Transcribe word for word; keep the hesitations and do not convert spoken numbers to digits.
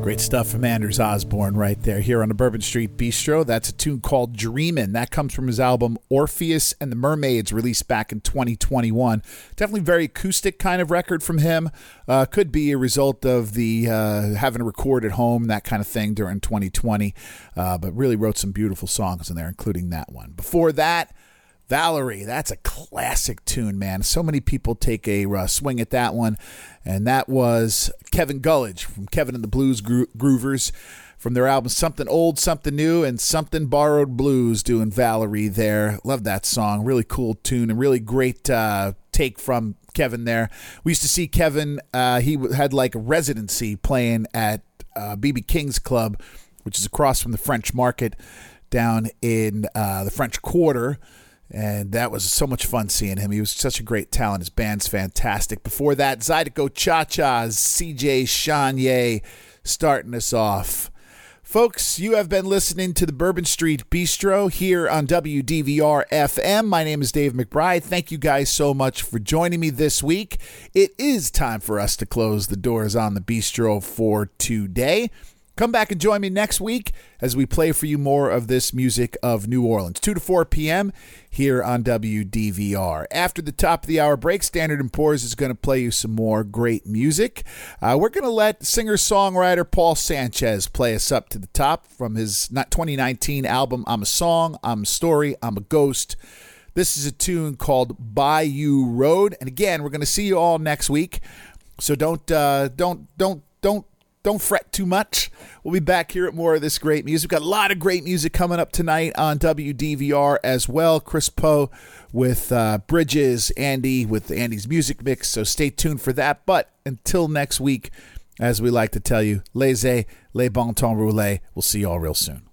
Great stuff from Anders Osborne right there here on the Bourbon Street Bistro. That's a tune called Dreamin'. That comes from his album Orpheus and the Mermaids, released back in twenty twenty-one. Definitely very acoustic kind of record from him. Uh, could be a result of the uh, having to record at home, that kind of thing during twenty twenty. Uh, but really wrote some beautiful songs in there, including that one. Before that, Valerie, that's a classic tune, man. So many people take a uh, swing at that one, and that was Kevin Gullidge from Kevin and the Blues Gro- Groovers from their album Something Old, Something New, and Something Borrowed Blues, doing Valerie there. Love that song. Really cool tune and really great uh, take from Kevin there. We used to see Kevin, uh, he had like a residency playing at uh, B B King's Club, which is across from the French Market down in uh, the French Quarter. And that was so much fun seeing him. He was such a great talent. His band's fantastic. Before that, Zydeco Cha-Cha's C J Chanier starting us off. Folks, you have been listening to the Bourbon Street Bistro here on W D V R F M. My name is Dave McBride. Thank you guys so much for joining me this week. It is time for us to close the doors on the bistro for today. Come back and join me next week as we play for you more of this music of New Orleans. two to four p.m. here on W D V R. After the top of the hour break, Standard and Poor's is going to play you some more great music. Uh, we're going to let singer-songwriter Paul Sanchez play us up to the top from his twenty nineteen album, I'm a Song, I'm a Story, I'm a Ghost. This is a tune called Bayou Road. And again, we're going to see you all next week. So don't, uh, don't, don't, don't, Don't fret too much. We'll be back here at more of this great music. We've got a lot of great music coming up tonight on W D V R as well. Chris Poe with uh, Bridges, Andy with Andy's Music Mix. So stay tuned for that. But until next week, as we like to tell you, laissez les bon temps rouler. We'll see you all real soon.